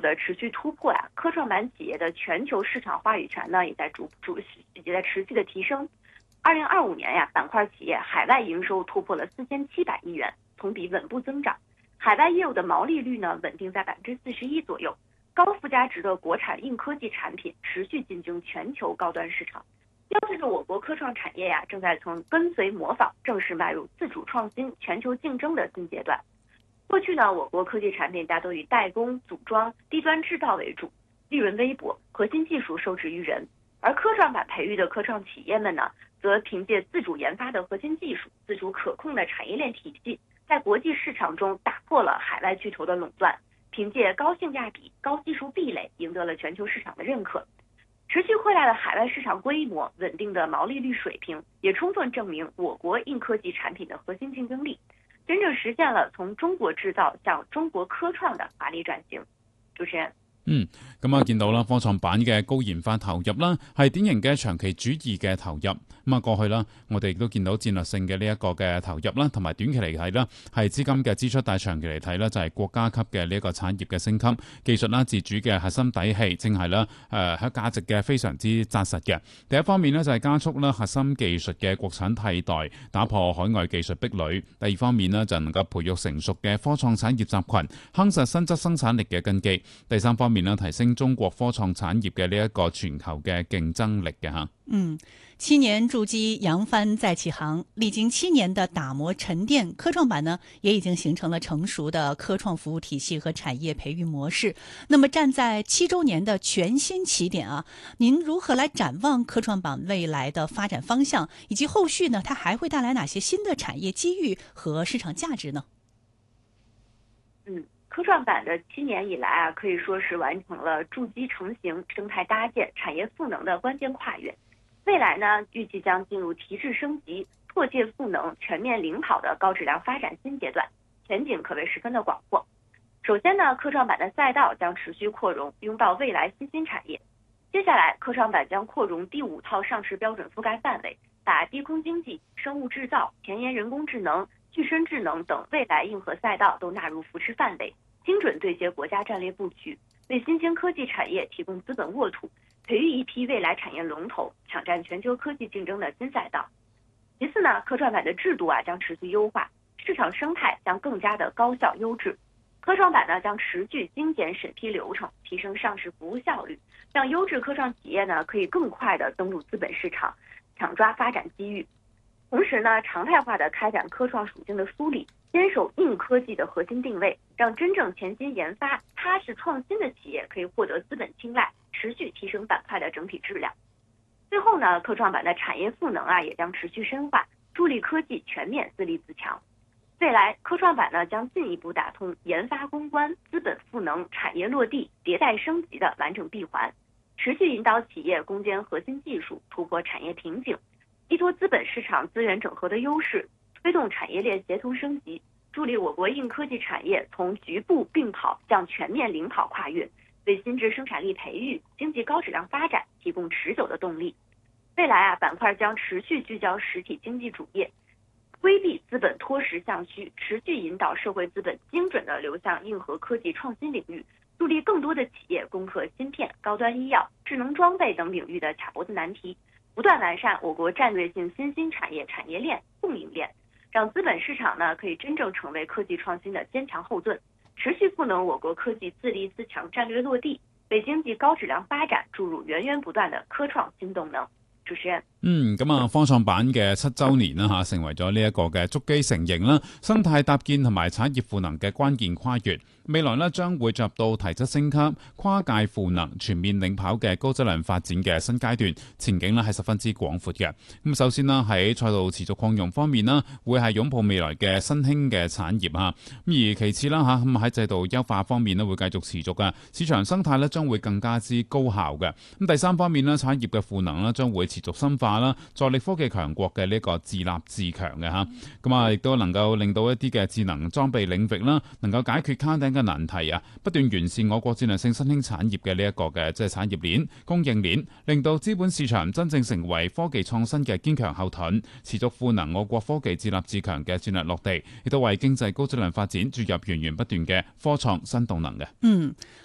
的持续突破啊，科创板企业的全球市场话语权呢也在持续的提升。2025年呀，板块企业海外营收突破了4700亿元，同比稳步增长。海外业务的毛利率呢稳定在41%左右，高附加值的国产硬科技产品持续进军全球高端市场，标志着我国科创产业呀正在从跟随模仿正式迈入自主创新、全球竞争的新阶段。过去呢，我国科技产品大多以代工、组装、低端制造为主，利润微薄，核心技术受制于人。而科创板培育的科创企业们呢，则凭借自主研发的核心技术、自主可控的产业链体系，在国际市场中打破了海外巨头的垄断，凭借高性价比、高技术壁垒，赢得了全球市场的认可。持续扩大的海外市场规模、稳定的毛利率水平，也充分证明我国硬科技产品的核心竞争力，真正實現了從中國製造向中國科創的華麗轉型。主持人。 咁見到啦，科創板嘅高研發投入啦，係典型嘅長期主義嘅投入。咁過去啦，我哋亦都見到戰略性嘅呢一個嘅投入啦，同埋短期嚟睇啦，係資金嘅支出，但係長期嚟睇啦，就係國家級嘅呢一個產業嘅升級，技術啦、自主嘅核心底氣，正係啦喺價值嘅非常之紮實嘅。第一方面呢，就係加速啦核心技術嘅國產替代，打破海外技術壁壘；第二方面呢，就能夠培育成熟嘅科創產業集群，夯實新質生產力嘅根基；第三方面呢，提升中國科創產業嘅呢一個全球嘅競爭力嘅嚇。 7年築基揚帆再起航，歷經7年的打磨沉澱，科創板呢也已經形成了成熟的科創服務體系和產業培育模式。那麼站在7週年的全新起點啊，您如何來展望科創板未來的發展方向，以及後續呢，它還會帶來哪些新的產業機遇和市場價值呢？ 科創板的7年以來啊，可以說是完成了築基成型、生態搭建、產業賦能的關鍵跨越。未來呢，預計將進入提質升級、拓界賦能、全面領跑的高質量發展新階段，前景可謂十分的廣闊。首先呢，科創板的賽道將持續擴容，擁抱未來新興產業。接下來，科創板將擴容第5套上市標準覆蓋範圍，把低空經濟、生物製造、前沿人工智能、具身智能等未來硬核賽道都納入扶持範圍，精準對接國家戰略佈局，為新興科技產業提供資本沃土，培育一批未來產業龍頭，搶佔全球科技競爭的新賽道。其次呢，科創板的制度將持續優化，市場生態將更加的高效優質。科創板呢將持續精簡審批流程，提升上市服務效率，讓優質科創企業呢可以更快的登陸資本市場，搶抓發展機遇。同時呢，常態化的開展科創屬性的梳理，堅守硬科技的核心定位，讓真正潛心研發、踏實創新的企業可以獲得資本青睞，持續提升板塊的整體質量。最後呢，科創板的產業賦能也將持續深化，助力科技全面自立自強。未來科創板呢將進一步打通研發攻關、資本賦能、產業落地、迭代升級的完整閉環，持續引導企業攻堅核心技術，突破產業瓶頸，依託資本市場資源整合的優勢，推動產業鏈協同升級，助力我國硬科技產業從局部並跑向全面領跑跨越，為新質生產力培育、經濟高質量發展提供持久的動力。未來板塊將持續聚焦實體經濟主業，規避資本脫實向虛，持續引導社會資本精準地流向硬核科技創新領域，助力更多的企業攻克芯片、高端醫藥、智能裝備等領域的卡脖子難題，不斷完善我國戰略性新興產業產業鏈、供應鏈，讓資本市場呢可以真正成為科技創新的堅強後盾，持續賦能我國科技自立自強戰略落地，為經濟高質量發展注入源源不斷的科創新動能。主持人。 科創板嘅7週年啦成為咗呢一個嘅築基成型啦、生態搭建同埋產業賦能嘅關鍵跨越。未來呢將會進入到提質升級、跨界賦能、全面領跑嘅高質量發展嘅新階段，前景呢係十分之廣闊嘅。咁首先啦，喺賽道持續擴容方面啦，會係擁抱未來嘅新興嘅產業嚇。咁而其次啦咁喺制度優化方面呢會繼續持續嘅，市場生態呢將會更加之高效嘅。咁第三方面呢，產業嘅賦能呢將會持續深化啦，助力科技強國嘅呢個自立自強嘅嚇。咁亦都能夠令到一啲嘅智能裝備領域啦，能夠解決卡頂嘅難題啊，不斷完善我國戰略性新興產業嘅呢一個嘅即係產業鏈、供應鏈，令到資本市場真正成為科技創新嘅堅強後盾，持續賦能我國科技自立自強嘅戰略落地，亦都為經濟高質量發展注入源源不斷嘅科創新動能嘅。